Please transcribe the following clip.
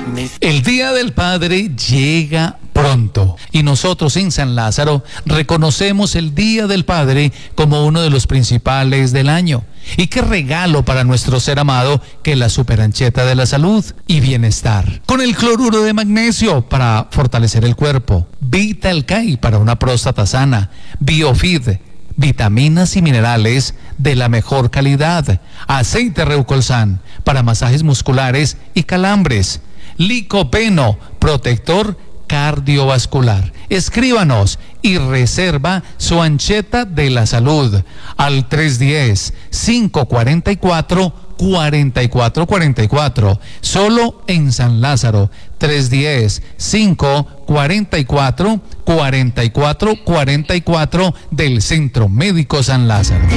El Día del Padre llega pronto y nosotros en San Lázaro reconocemos el Día del Padre como uno de los principales del año. Y qué regalo para nuestro ser amado que la superancheta de la salud y bienestar. Con el cloruro de magnesio para fortalecer el cuerpo, Vital K para una próstata sana, Biofid, vitaminas y minerales de la mejor calidad, aceite Reucolsan para masajes musculares y calambres, Licopeno, protector cardiovascular. Escríbanos y reserva su ancheta de la salud al 310-544-4444, solo en San Lázaro. 310-544-4444 del Centro Médico San Lázaro.